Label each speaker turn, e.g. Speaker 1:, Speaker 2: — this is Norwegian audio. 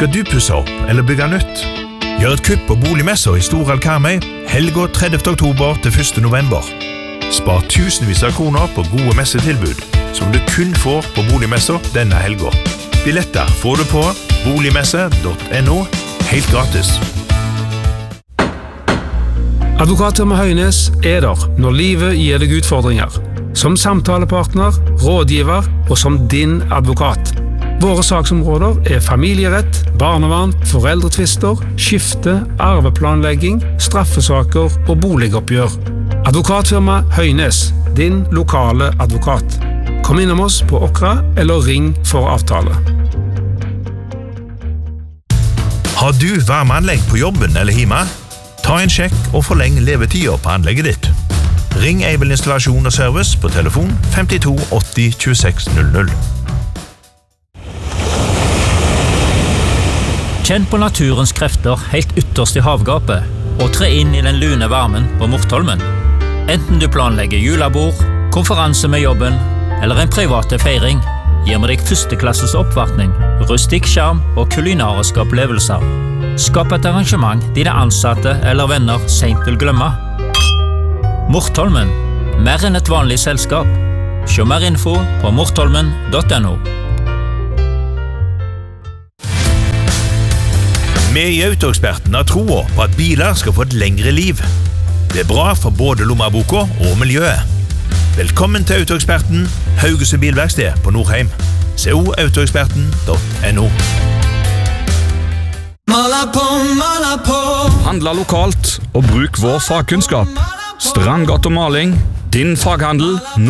Speaker 1: Skal du pusse opp eller bygge nytt? Gjør et kupp på boligmesser i Storhall Karmøy, helga 30. oktober til 1. november. Spar tusenvis av kroner på gode messetilbud, som du kun får på boligmesser denne helga. Billetter får du på boligmesse.no, helt gratis.
Speaker 2: Advokatfirma Høines er der når livet gir deg utfordringer. Som samtalepartner, rådgiver og som din advokat. Våre saksområder er familierett, barnevern, foreldretvister, skifte, arveplanlegging, straffesaker og boligoppgjør. Advokatfirma Høines, din lokale advokat. Kom innom oss på Åkra eller ring for avtale.
Speaker 1: Har du varmeanlegg på jobben eller hjemme? Ta en sjekk og forleng levetida på anlegget ditt. Ring Aibel Installasjon og Service på telefon 52 80 26 00.
Speaker 3: Kjenn på naturens krefter helt ytterst i havgapet og tre inn i den lune varmen på Mortholmen. Enten du planlegger julebord, konferanse med jobben eller en private feiring, gir vi deg førsteklasses oppvartning, rustikk skjerm og kulinariske opplevelser. Skap et arrangement dine ansatte eller venner sent vil glemme. Mortholmen, mer enn et vanlig selskap. Se mer info på mortholmen.no.
Speaker 1: Vi i Autoeksperten har troa på at biler skal få et lengre liv. Det er bra for både lommeboka og miljøet. Velkommen til Autoeksperten, Haugesund Bilverksted på Nordheim. Se autoeksperten.no.
Speaker 4: Handla lokalt og bruk vår fagkunnskap. Strandgata Maling, din faghandel